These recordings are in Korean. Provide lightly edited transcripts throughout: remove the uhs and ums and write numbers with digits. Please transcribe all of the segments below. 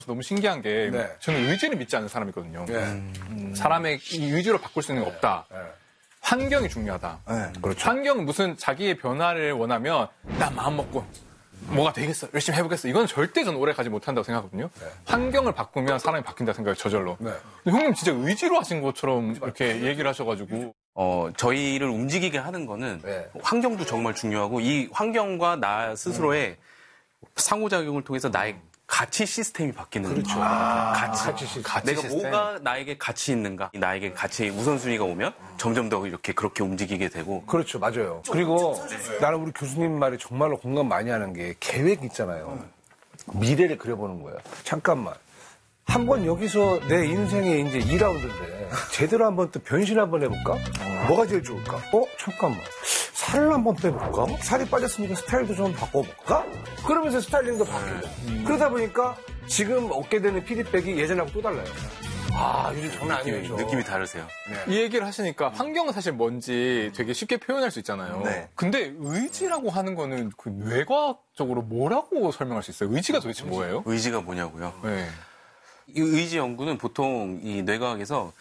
너무 신기한 게 네. 저는 의지를 믿지 않는 사람이거든요. 네. 사람의 이 의지로 바꿀 수 있는 게 없다. 네. 환경이 중요하다. 네, 그렇죠. 환경은 무슨 자기의 변화를 원하면 나 마음 먹고 뭐가 되겠어. 열심히 해보겠어. 이건 절대 저는 오래 가지 못한다고 생각하거든요. 네. 환경을 바꾸면 사람이 바뀐다 생각이 저절로. 네. 근데 형님 진짜 의지로 하신 것처럼 이렇게 얘기를 하셔가지고. 저희를 움직이게 하는 거는 네. 환경도 정말 중요하고 이 환경과 나 스스로의 상호작용을 통해서 나의 가치 시스템이 바뀌는 그렇죠. 거죠. 가치 시스템. 내가 뭐가 나에게 가치 있는가, 나에게 가치의 우선순위가 오면 점점 더 이렇게 그렇게 움직이게 되고. 그렇죠. 맞아요. 그리고 나는 우리 교수님 말에 정말로 공감 많이 하는 게 계획 있잖아요. 미래를 그려보는 거예요. 잠깐만. 한번 여기서 내 인생의 이제 2라운드인데 제대로 한번 또 변신 한번 해볼까? 뭐가 제일 좋을까? 잠깐만. 살을 한번 빼볼까? 살이 빠졌으니까 스타일도 좀 바꿔볼까? 그러면서 스타일링도 바뀌고. 그러다 보니까 지금 얻게 되는 피드백이 예전하고 또 달라요. 아, 요즘 장난 아니에요. 느낌이 다르세요. 이 얘기를 하시니까 환경은 사실 뭔지 되게 쉽게 표현할 수 있잖아요. 네. 근데 의지라고 하는 거는 그 뇌과학적으로 뭐라고 설명할 수 있어요? 의지가 도대체 뭐예요? 의지가 뭐냐고요? 네. 이 의지 연구는 보통 이 뇌과학에서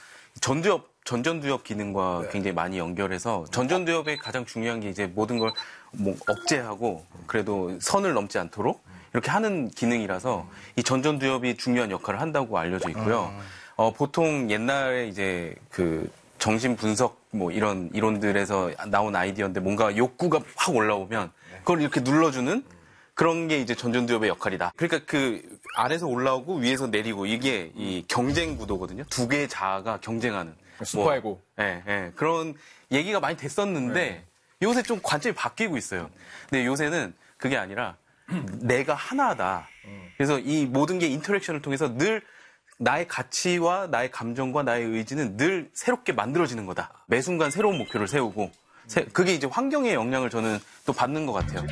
전전두엽 기능과 굉장히 많이 연결해서 전전두엽의 가장 중요한 게 이제 모든 걸 뭐 억제하고 그래도 선을 넘지 않도록 이렇게 하는 기능이라서 이 전전두엽이 중요한 역할을 한다고 알려져 있고요. 보통 옛날에 이제 그 정신 분석 뭐 이런 이론들에서 나온 아이디어인데 뭔가 욕구가 확 올라오면 그걸 이렇게 눌러주는 그런 게 이제 전전두엽의 역할이다. 그러니까 그 아래서 올라오고 위에서 내리고 이게 이 경쟁 구도거든요. 두 개의 자아가 경쟁하는. 슈퍼에고. 그런 얘기가 많이 됐었는데 요새 좀 관점이 바뀌고 있어요. 근데 요새는 그게 아니라 내가 하나다. 그래서 이 모든 게 인터랙션을 통해서 늘 나의 가치와 나의 감정과 나의 의지는 늘 새롭게 만들어지는 거다. 매 순간 새로운 목표를 세우고 그게 이제 환경의 영향을 저는 또 받는 것 같아요.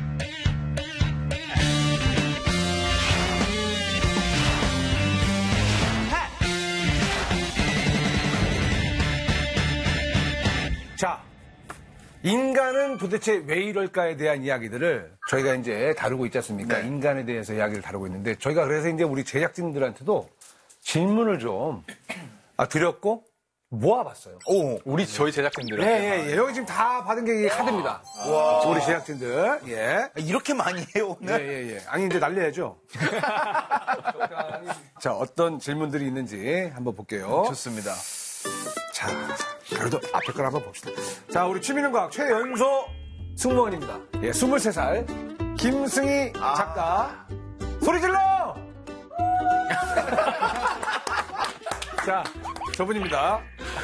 자, 인간은 도대체 왜 이럴까에 대한 이야기들을 저희가 이제 다루고 있지 않습니까? 네. 인간에 대해서 이야기를 다루고 있는데 저희가 그래서 이제 우리 제작진들한테도 질문을 좀 드렸고 모아봤어요. 저희 제작진들은. 예. 여기 지금 다 받은 게 카드입니다. 우리 제작진들. 예. 이렇게 많이 해요, 오늘? 예. 아니, 이제 날려야죠. 자, 어떤 질문들이 있는지 한번 볼게요. 좋습니다. 자, 그래도 앞에 걸 한번 봅시다. 자, 우리 취미는과학 최연소 승무원입니다. 예, 23살. 김승희 작가. 소리 질러! 자, 저분입니다.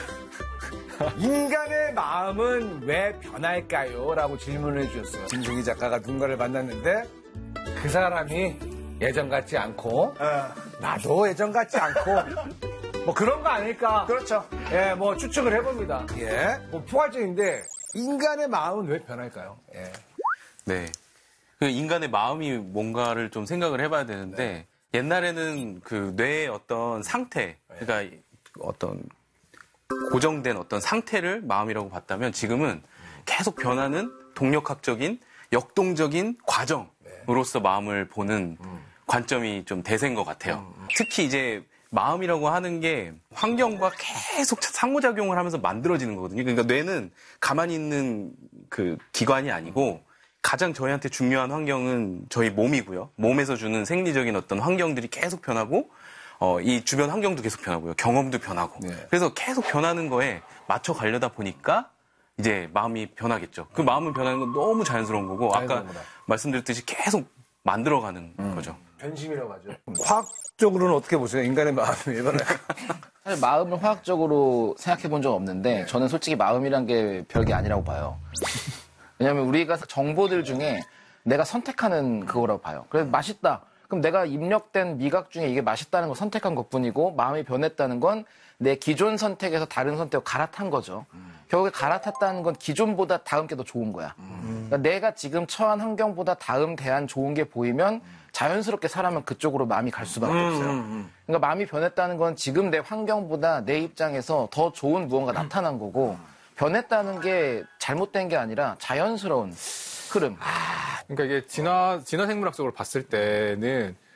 인간의 마음은 왜 변할까요? 라고 질문을 해주셨어요. 김승희 작가가 누군가를 만났는데 그 사람이 예전 같지 않고 나도 예전 같지 않고 뭐 그런 거 아닐까? 그렇죠. 예, 뭐 추측을 해봅니다. 예, 뭐 포괄적인데 인간의 마음은 왜 변할까요? 예. 네. 그 인간의 마음이 뭔가를 좀 생각을 해봐야 되는데 옛날에는 그 뇌의 어떤 상태, 그러니까 어떤 고정된 어떤 상태를 마음이라고 봤다면 지금은 계속 변하는 동력학적인 역동적인 과정으로서 마음을 보는 관점이 좀 대세인 것 같아요. 특히 이제 마음이라고 하는 게 환경과 계속 상호작용을 하면서 만들어지는 거거든요. 그러니까 뇌는 가만히 있는 그 기관이 아니고 가장 저희한테 중요한 환경은 저희 몸이고요. 몸에서 주는 생리적인 어떤 환경들이 계속 변하고 이 주변 환경도 계속 변하고요. 경험도 변하고. 그래서 계속 변하는 거에 맞춰 가려다 보니까 이제 마음이 변하겠죠. 그 마음은 변하는 건 너무 자연스러운 거고 아까 말씀드렸듯이 계속 만들어가는 거죠. 변심이라고 하죠. 과학적으로는 어떻게 보세요? 인간의 마음이 왜 변할까? 사실 마음을 화학적으로 생각해 본 적 없는데 저는 솔직히 마음이란 게 별게 아니라고 봐요. 왜냐하면 우리가 정보들 중에 내가 선택하는 그거라고 봐요. 그래서 맛있다. 그럼 내가 입력된 미각 중에 이게 맛있다는 걸 선택한 것뿐이고 마음이 변했다는 건 내 기존 선택에서 다른 선택으로 갈아탄 거죠. 결국에 갈아탔다는 건 기존보다 다음 게 더 좋은 거야. 그러니까 내가 지금 처한 환경보다 다음 대안 좋은 게 보이면 자연스럽게 사람은 그쪽으로 마음이 갈 수밖에 없어요. 그러니까 마음이 변했다는 건 지금 내 환경보다 내 입장에서 더 좋은 무언가 나타난 거고 변했다는 게 잘못된 게 아니라 자연스러운 흐름. 그러니까 이게 진화 생물학적으로 봤을 때는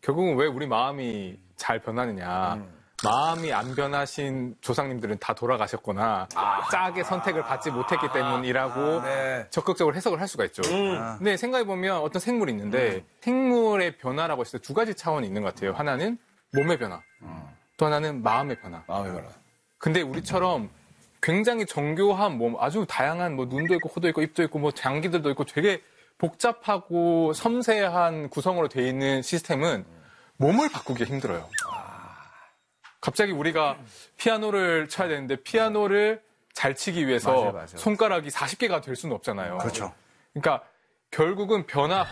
결국은 왜 우리 마음이 잘 변하느냐. 마음이 안 변하신 조상님들은 다 돌아가셨거나 짜게 선택을 받지 못했기 때문이라고 네. 적극적으로 해석을 할 수가 있죠. 근데 생각해보면 어떤 생물이 있는데 생물의 변화라고 했을 때 두 가지 차원이 있는 것 같아요. 하나는 몸의 변화, 또 하나는 마음의 변화. 마음의 변화. 근데 우리처럼 굉장히 정교한 몸, 아주 다양한 뭐 눈도 있고 코도 있고 입도 있고 뭐 장기들도 있고 되게 복잡하고 섬세한 구성으로 되어 있는 시스템은 몸을 바꾸기 힘들어요. 갑자기 우리가 피아노를 쳐야 되는데 피아노를 잘 치기 위해서 맞아요. 손가락이 40개가 될 수는 없잖아요. 그렇죠. 그러니까 결국은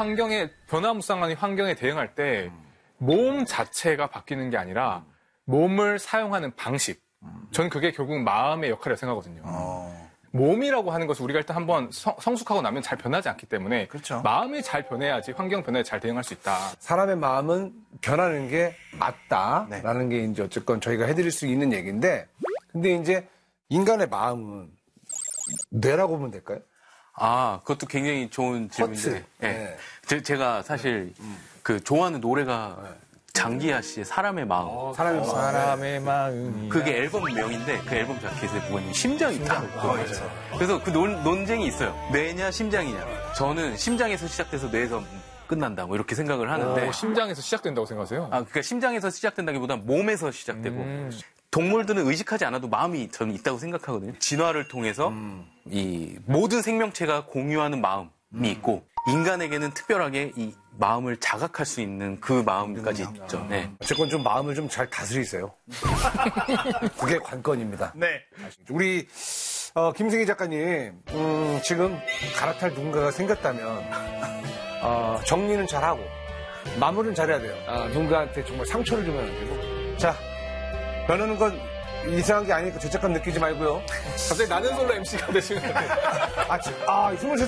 변화무쌍한 환경에 대응할 때 몸 자체가 바뀌는 게 아니라 몸을 사용하는 방식. 저는 그게 결국 마음의 역할이라고 생각하거든요. 몸이라고 하는 것을 우리가 일단 한번 성숙하고 나면 잘 변하지 않기 때문에 그렇죠. 마음이 잘 변해야지 환경 변화에 잘 대응할 수 있다. 사람의 마음은 변하는 게 맞다라는 게 이제 어쨌건 저희가 해드릴 수 있는 얘기인데, 근데 이제 인간의 마음은 뇌라고 보면 될까요? 그것도 굉장히 좋은 질문인데. 네. 제가 사실 그 좋아하는 노래가 장기하 씨의 사람의 마음. 사람의 마음이. 그게 앨범명인데 그 앨범 자켓에 보면 심장이 있다. 그래서 그 논쟁이 있어요. 뇌냐 심장이냐. 저는 심장에서 시작돼서 뇌에서 끝난다. 뭐 이렇게 생각을 하는데. 심장에서 시작된다고 생각하세요? 그러니까 심장에서 시작된다기보다는 몸에서 시작되고. 동물들은 의식하지 않아도 마음이 저는 있다고 생각하거든요. 진화를 통해서 이 모든 생명체가 공유하는 마음이 있고 인간에게는 특별하게 이 마음을 자각할 수 있는 그 마음까지 있죠. 네. 어쨌건 좀 마음을 좀 잘 다스리세요. 그게 관건입니다. 네. 우리 김승희 작가님 지금 갈아탈 누군가가 생겼다면 정리는 잘하고 마무리는 잘해야 돼요. 누군가한테 정말 상처를 주면 안 되고. 자, 변하는 건 이상한 게 아니니까 죄책감 느끼지 말고요. 갑자기 나는 솔로 MC가 되시는 거예요. 23살